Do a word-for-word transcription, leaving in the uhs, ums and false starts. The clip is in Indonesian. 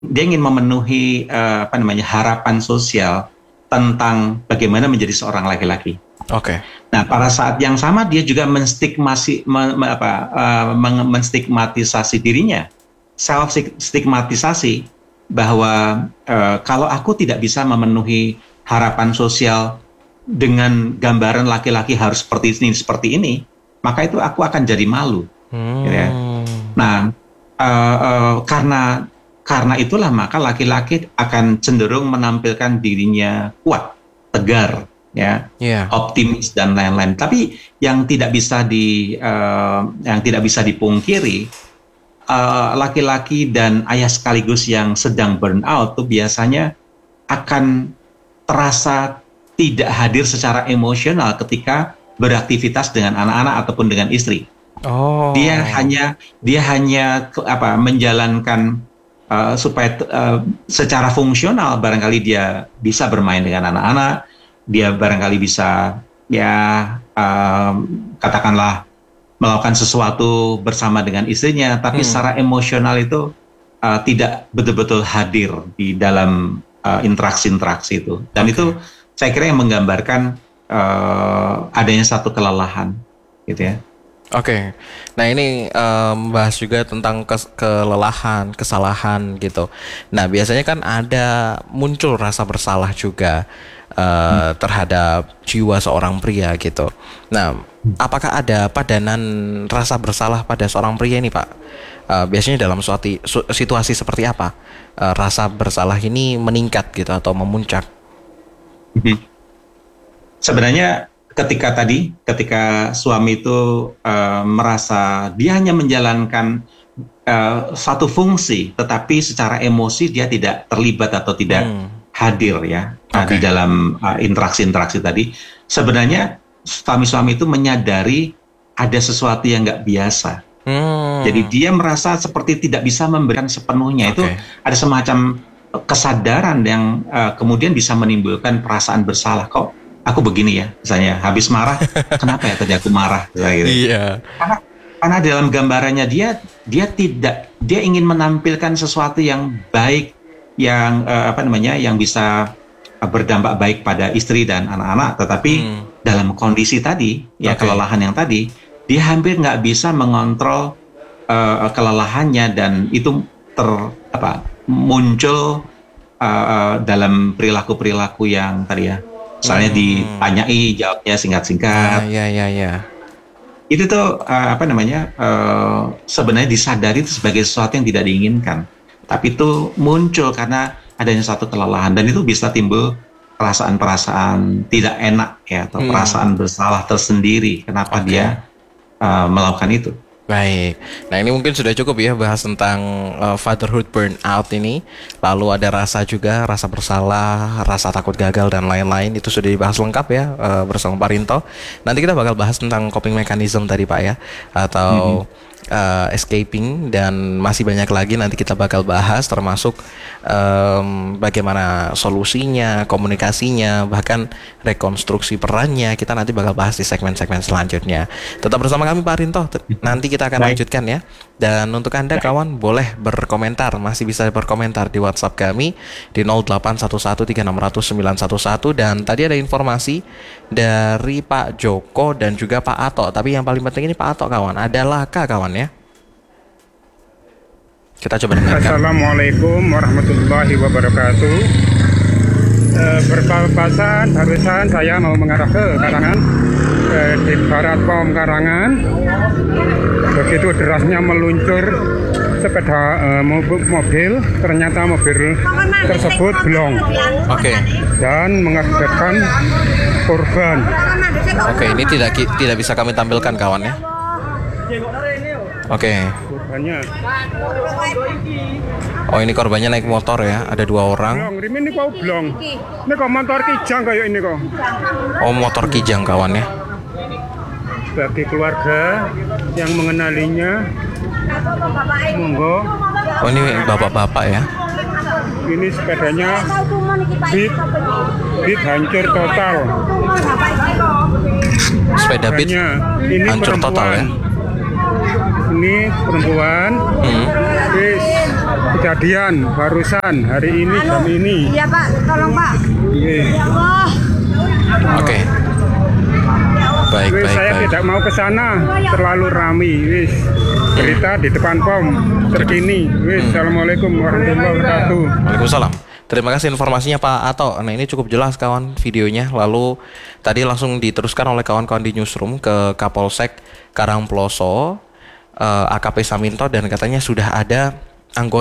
dia ingin memenuhi uh, apa namanya harapan sosial tentang bagaimana menjadi seorang laki-laki. Oke. Okay. Nah, pada saat yang sama dia juga menstigmasi, me, me, apa, uh, menstigmatisasi dirinya, self stigmatisasi bahwa uh, kalau aku tidak bisa memenuhi harapan sosial dengan gambaran laki-laki harus seperti ini, seperti ini, maka itu aku akan jadi malu. Hmm. Ya. Nah, uh, uh, karena karena itulah maka laki-laki akan cenderung menampilkan dirinya kuat, tegar, ya, yeah. optimis dan lain-lain. Tapi yang tidak bisa di uh, yang tidak bisa dipungkiri, uh, laki-laki dan ayah sekaligus yang sedang burn out tuh biasanya akan terasa tidak hadir secara emosional ketika beraktivitas dengan anak-anak ataupun dengan istri. Oh. Dia hanya dia hanya apa menjalankan uh, supaya uh, secara fungsional barangkali dia bisa bermain dengan anak-anak, dia barangkali bisa ya uh, katakanlah melakukan sesuatu bersama dengan istrinya, tapi hmm. secara emosional itu uh, tidak betul-betul hadir di dalam uh, interaksi-interaksi itu. Dan okay. itu saya kira yang menggambarkan uh, adanya satu kelelahan, gitu ya. Oke, okay. Nah ini um, bahas juga tentang ke- kelelahan, kesalahan gitu. Nah biasanya kan ada muncul rasa bersalah juga uh, hmm. terhadap jiwa seorang pria gitu. Nah, hmm. apakah ada padanan rasa bersalah pada seorang pria ini, Pak? Uh, biasanya dalam suatu situasi seperti apa uh, rasa bersalah ini meningkat gitu atau memuncak? Hmm. Sebenarnya ketika tadi, ketika suami itu uh, merasa dia hanya menjalankan uh, satu fungsi, tetapi secara emosi dia tidak terlibat atau tidak hmm. hadir ya okay. di dalam uh, interaksi-interaksi tadi. Sebenarnya suami-suami itu menyadari ada sesuatu yang nggak biasa. Hmm. Jadi dia merasa seperti tidak bisa memberikan sepenuhnya. Okay. Itu ada semacam kesadaran yang uh, kemudian bisa menimbulkan perasaan bersalah. Kok aku begini ya, misalnya habis marah, kenapa ya tadi aku marah? Gitu. Iya. Karena, karena dalam gambarannya dia, dia tidak, dia ingin menampilkan sesuatu yang baik, yang uh, apa namanya, yang bisa uh, berdampak baik pada istri dan anak-anak. Tetapi hmm. dalam kondisi tadi, ya okay. kelelahan yang tadi, dia hampir nggak bisa mengontrol uh, kelelahannya dan itu ter apa muncul uh, uh, dalam perilaku-perilaku yang tadi ya. Misalnya hmm. ditanyai, jawabnya singkat-singkat. Ah, ya, ya, ya. Itu tuh uh, apa namanya uh, sebenarnya disadari itu sebagai sesuatu yang tidak diinginkan. Tapi itu muncul karena adanya satu kelelahan dan itu bisa timbul perasaan-perasaan tidak enak ya atau hmm. perasaan bersalah tersendiri. Kenapa okay. dia uh, melakukan itu? Baik, nah ini mungkin sudah cukup ya bahas tentang uh, fatherhood burnout ini. Lalu ada rasa juga, rasa bersalah, rasa takut gagal dan lain-lain. Itu sudah dibahas lengkap ya uh, bersama Pak Rinto. Nanti kita bakal bahas tentang coping mechanism tadi Pak ya, atau mm-hmm. uh, escaping dan masih banyak lagi nanti kita bakal bahas termasuk um, bagaimana solusinya, komunikasinya, bahkan rekonstruksi perannya. Kita nanti bakal bahas di segmen-segmen selanjutnya. Tetap bersama kami Pak Rinto. Nanti kita akan Baik. lanjutkan ya. Dan untuk Anda kawan boleh berkomentar, masih bisa berkomentar di WhatsApp kami di nol delapan satu satu tiga enam nol nol sembilan satu satu. Dan tadi ada informasi dari Pak Joko dan juga Pak Ato. Tapi yang paling penting ini Pak Ato kawan, ada laka kawan ya. Kita coba dengarkan. Assalamualaikum warahmatullahi wabarakatuh. E, berpapasan barusan saya mau mengarah ke Karangan, e, di barat Pom Karangan. Begitu derasnya meluncur sepeda e, mobil, ternyata mobil tersebut blong. Oke. Okay. Dan mengakibatkan korban. Oke, okay, ini tidak tidak bisa kami tampilkan kawan ya. Oke. Okay. Korbannya. Oh ini korbannya naik motor ya, ada dua orang. Blong, ini kok blong. Ini kok motor kijang kayak ini kok. Oh motor kijang kawan ya. Bagi keluarga yang mengenalinya, monggo. Oh ini bapak-bapak ya. Ini sepedanya Beat, Beat hancur total. Sepeda Beat hancur total ya. Ini perempuan, hmm. Bis, kejadian barusan hari ini jam ini. Iya Pak, tolong Pak. Iya. Ya Allah. Oke. Baik, Wis, baik, saya baik. tidak mau ke sana, terlalu ramai. Wis, berita di depan pom terkini. Wis, assalamualaikum warahmatullahi wabarakatuh. Waalaikumsalam. Terima kasih informasinya Pak Ato. Nah ini cukup jelas kawan videonya. Lalu tadi langsung diteruskan oleh kawan-kawan di newsroom ke Kapolsek Karangploso, eh, A K P Saminto, dan katanya sudah ada anggota